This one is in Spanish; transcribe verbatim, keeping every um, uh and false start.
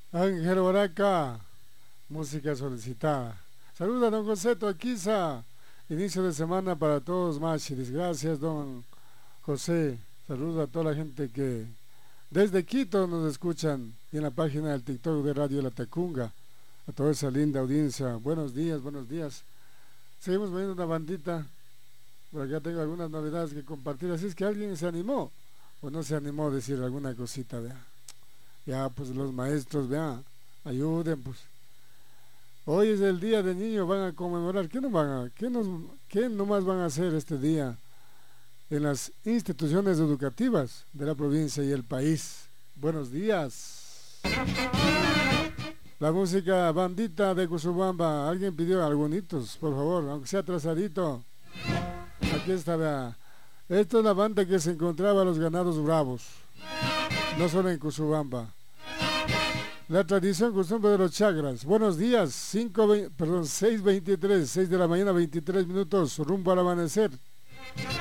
Ángel Oraca, música solicitada. Saluda don José Toquiza. Inicio de semana para todos, Machis. Gracias, don José. Saludos a toda la gente que desde Quito nos escuchan y en la página del TikTok de Radio La Tacunga. A toda esa linda audiencia. Buenos días, buenos días. Seguimos viendo una bandita. Por acá tengo algunas novedades que compartir. Así es que alguien se animó o no se animó a decir alguna cosita, vea. Ya, pues los maestros, vean, ayuden, pues. Hoy es el día del niño, van a conmemorar. ¿Qué no van a, qué nos, qué nomás van a hacer este día en las instituciones educativas de la provincia y el país? Buenos días. La música bandita de Cusubamba. Alguien pidió algunitos, por favor, aunque sea atrasadito. Aquí está, vea. Esta es la banda que se encontraba a los ganados bravos. No solo en Cusubamba. La tradición, costumbre de los chagras. Buenos días, cinco, perdón, seis veintitrés, seis de la mañana, veintitrés minutos, rumbo al amanecer.